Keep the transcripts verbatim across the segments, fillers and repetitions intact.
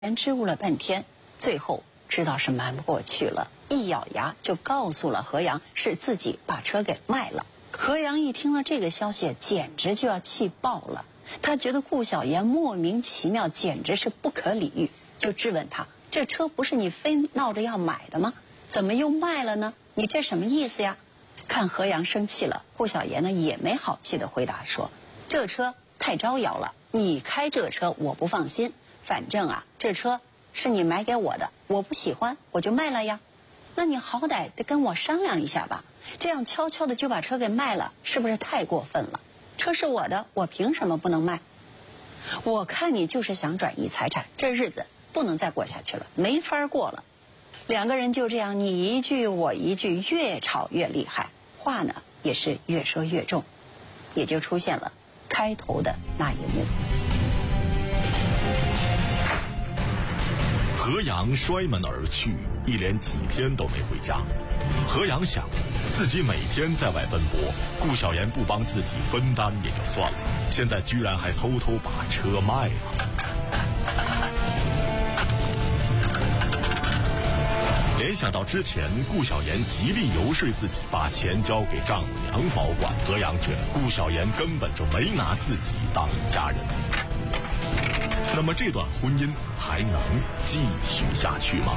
人支吾了半天，最后知道是瞒不过去了，一咬牙就告诉了何阳是自己把车给卖了。何阳一听了这个消息，简直就要气爆了。他觉得顾小妍莫名其妙，简直是不可理喻，就质问他：这车不是你非闹着要买的吗？怎么又卖了呢？你这什么意思呀？看何阳生气了，顾小妍呢也没好气的回答说：这车太招摇了，你开这车我不放心。反正啊，这车是你买给我的，我不喜欢我就卖了呀。那你好歹得跟我商量一下吧，这样悄悄的就把车给卖了，是不是太过分了？车是我的，我凭什么不能卖？我看你就是想转移财产，这日子不能再过下去了，没法过了。两个人就这样你一句我一句，越吵越厉害，话呢也是越说越重，也就出现了开头的那一幕。 何阳摔门而去，一连几天都没回家。何阳想，自己每天在外奔波，顾小妍不帮自己分担也就算了，现在居然还偷偷把车卖了。联想到之前顾小妍极力游说自己把钱交给丈母娘保管，何阳觉得顾小妍根本就没拿自己当一家人。那么这段婚姻还能继续下去吗？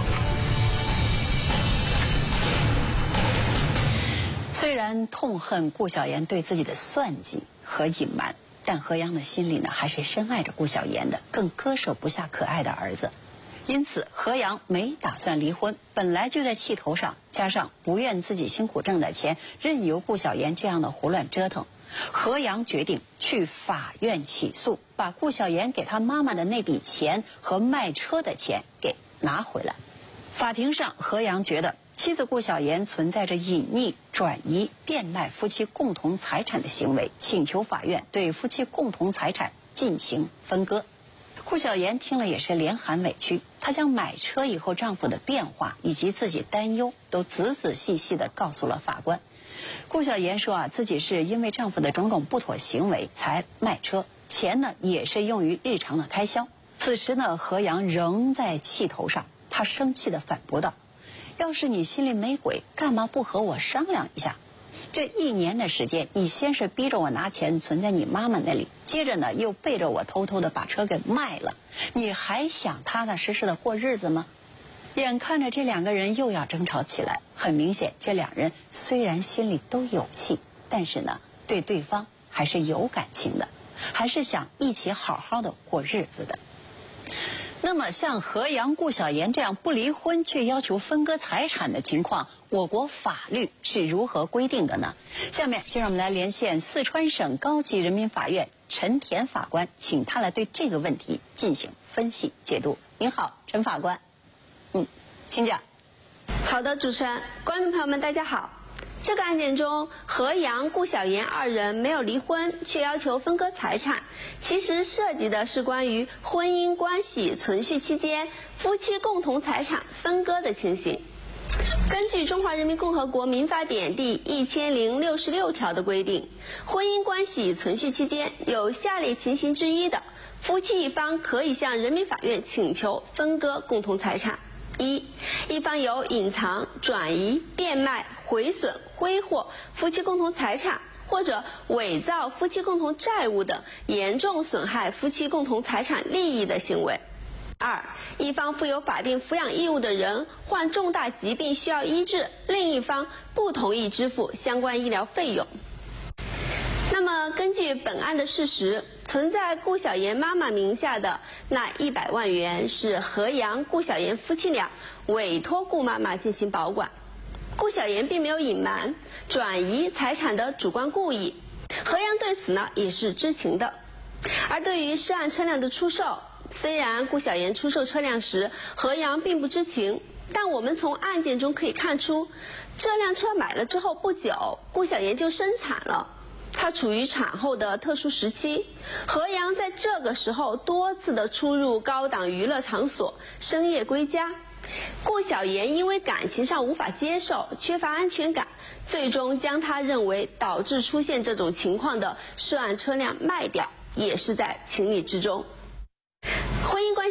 虽然痛恨顾小妍对自己的算计和隐瞒，但何阳的心里呢还是深爱着顾小妍的，更割舍不下可爱的儿子。因此何阳没打算离婚，本来就在气头上，加上不愿自己辛苦挣的钱任由顾小妍这样的胡乱折腾，何阳决定去法院起诉，把顾小妍给他妈妈的那笔钱和卖车的钱给拿回来。法庭上，何阳觉得妻子顾小妍存在着隐匿、转移、变卖夫妻共同财产的行为，请求法院对夫妻共同财产进行分割。顾小妍听了也是连喊委屈，她将买车以后丈夫的变化以及自己担忧都仔仔细细地告诉了法官。顾小妍说啊，自己是因为丈夫的种种不妥行为才卖车，钱呢也是用于日常的开销。此时呢，何阳仍在气头上，他生气地反驳道：要是你心里没鬼，干嘛不和我商量一下？这一年的时间，你先是逼着我拿钱存在你妈妈那里，接着呢又背着我偷偷的把车给卖了，你还想踏踏实实的过日子吗？眼看着这两个人又要争吵起来，很明显这两人虽然心里都有气，但是呢对对方还是有感情的，还是想一起好好的过日子的。那么像何阳、顾小妍这样不离婚却要求分割财产的情况，我国法律是如何规定的呢？下面就让我们来连线四川省高级人民法院陈田法官，请他来对这个问题进行分析解读。您好，陈法官。嗯，请讲。 好的，主持人，观众朋友们，大家好。这个案件中，何阳、顾小妍二人没有离婚，却要求分割财产，其实涉及的是关于婚姻关系存续期间夫妻共同财产分割的情形。根据《中华人民共和国民法典》第一千零六十六条的规定，婚姻关系存续期间有下列情形之一的，夫妻一方可以向人民法院请求分割共同财产。一，一方有隐藏、转移、变卖、毁损、挥霍夫妻共同财产，或者伪造夫妻共同债务等严重损害夫妻共同财产利益的行为。二，一方负有法定抚养义务的人患重大疾病需要医治，另一方不同意支付相关医疗费用。那么根据本案的事实，存在顾小妍妈妈名下的那一百万元是何阳、顾小妍夫妻俩委托顾妈妈进行保管，顾小妍并没有隐瞒、转移财产的主观故意，何阳对此呢也是知情的。而对于涉案车辆的出售，虽然顾小妍出售车辆时何阳并不知情，但我们从案件中可以看出，这辆车买了之后不久，顾小妍就生产了。她处于产后的特殊时期，何阳在这个时候多次的出入高档娱乐场所，深夜归家。顾小妍因为感情上无法接受，缺乏安全感，最终将她认为导致出现这种情况的涉案车辆卖掉，也是在情理之中。婚姻关系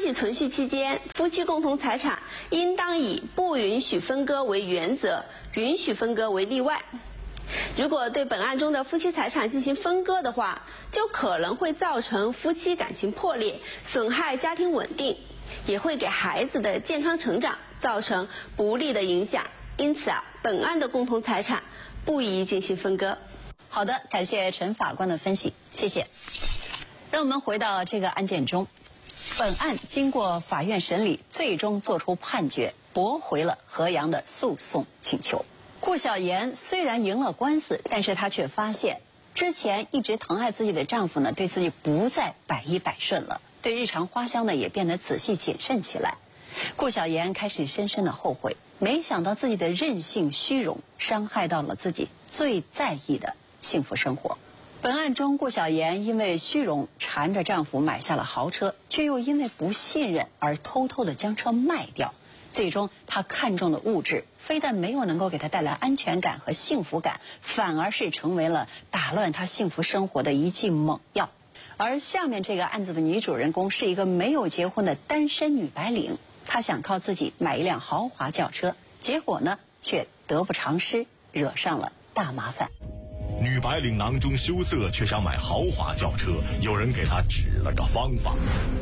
系存续期间，夫妻共同财产应当以不允许分割为原则，允许分割为例外。如果对本案中的夫妻财产进行分割的话，就可能会造成夫妻感情破裂，损害家庭稳定，也会给孩子的健康成长造成不利的影响。因此啊，本案的共同财产不宜进行分割。 好的，感谢陈法官的分析，谢谢。让我们回到这个案件中，本案经过法院审理，最终作出判决，驳回了何阳的诉讼请求。顾晓妍虽然赢了官司，但是她却发现之前一直疼爱自己的丈夫呢，对自己不再百依百顺了，对日常花销呢也变得仔细谨慎起来。顾晓妍开始深深的后悔，没想到自己的任性虚荣伤害到了自己最在意的幸福生活。本案中，顾晓妍因为虚荣缠着丈夫买下了豪车，却又因为不信任而偷偷的将车卖掉。最终她看中的物质非但没有能够给她带来安全感和幸福感，反而是成为了打乱她幸福生活的一剂猛药。而下面这个案子的女主人公是一个没有结婚的单身女白领，她想靠自己买一辆豪华轿车，结果呢却得不偿失，惹上了大麻烦。 女白领囊中羞涩，却想买豪华轿车，有人给她指了个方法。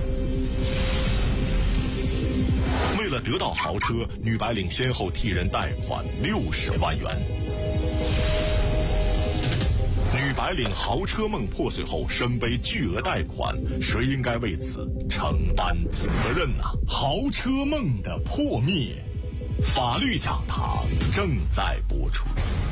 为了得到豪车，女白领先后替人贷款六十万元。女白领豪车梦破碎后，身背巨额贷款，谁应该为此承担责任呢？豪车梦的破灭，法律讲堂正在播出。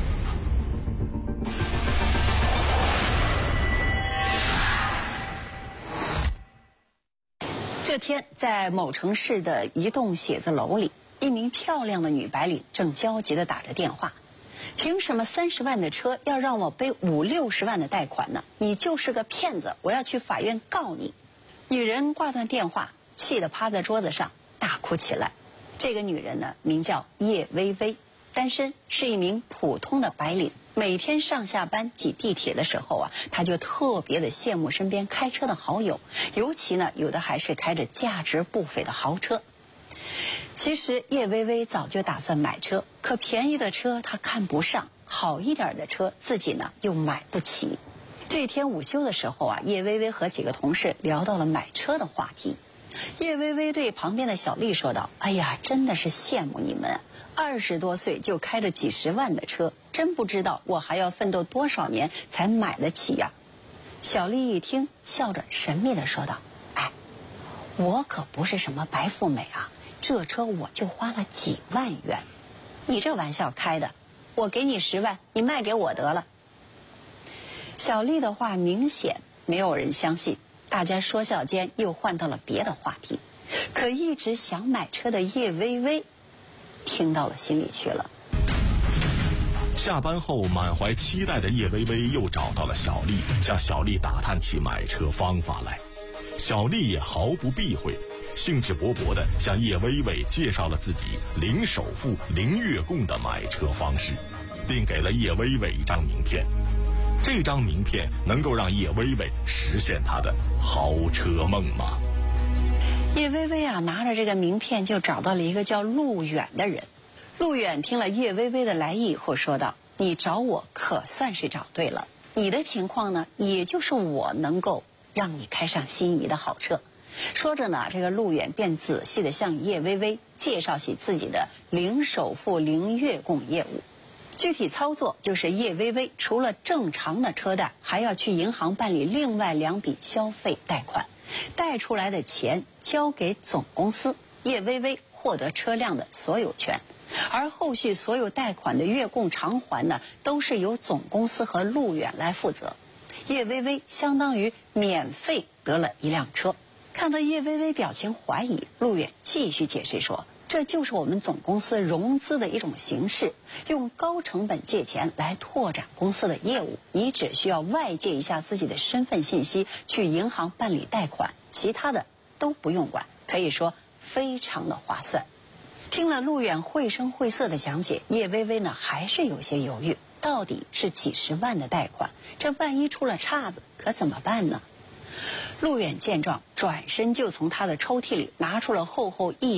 这天，在某城市的一栋写字楼里，一名漂亮的女白领正焦急地打着电话。凭什么三十万的车要让我背五六十万的贷款呢？你就是个骗子，我要去法院告你。女人挂断电话，气得趴在桌子上大哭起来。这个女人呢，名叫叶薇薇，单身，是一名普通的白领。每天上下班挤地铁的时候啊，她就特别的羡慕身边开车的好友，尤其呢，有的还是开着价值不菲的豪车。其实叶薇薇早就打算买车，可便宜的车她看不上，好一点的车自己呢又买不起。这天午休的时候啊，叶薇薇和几个同事聊到了买车的话题。叶薇薇对旁边的小丽说道：“哎呀，真的是羡慕你们，二十多岁就开着几十万的车，真不知道我还要奋斗多少年才买得起呀。”小丽一听，笑着神秘地说道：“哎，我可不是什么白富美啊，这车我就花了几万元。你这玩笑开的，我给你十万，你卖给我得了。”小丽的话明显没有人相信，大家说笑间又换到了别的话题。可一直想买车的叶薇薇听到了心里去了。 下班后，满怀期待的叶薇薇又找到了小丽，向小丽打探起买车方法来。小丽也毫不避讳，兴致勃勃地向叶薇薇介绍了自己零首付、零月供的买车方式，并给了叶薇薇一张名片。这张名片能够让叶薇薇实现她的豪车梦吗？ 叶薇薇啊，拿着这个名片就找到了一个叫陆远的人。陆远听了叶薇薇的来意以后说道：“你找我可算是找对了，你的情况呢，也就是我能够让你开上心仪的好车。”说着呢，这个陆远便仔细地向叶薇薇介绍起自己的零首付、零月供业务。具体操作就是叶薇薇除了正常的车贷，还要去银行办理另外两笔消费贷款，贷出来的钱交给总公司，叶薇薇获得车辆的所有权，而后续所有贷款的月供偿还呢，都是由总公司和陆远来负责。叶薇薇相当于免费得了一辆车。看到叶薇薇表情怀疑，陆远继续解释说：“这就是我们总公司融资的一种形式，用高成本借钱来拓展公司的业务。你只需要外借一下自己的身份信息，去银行办理贷款，其他的都不用管，可以说非常的划算。”听了陆远绘声绘色的讲解，叶薇薇呢还是有些犹豫，到底是几十万的贷款，这万一出了岔子可怎么办呢？ 陆远见状，转身就从他的抽屉里拿出了厚厚一